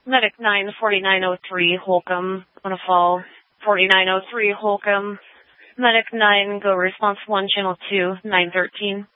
Medic 9, 4903, Holcomb, on a fall. 4903, Holcomb. Medic 9, go response 1, channel 2, 913.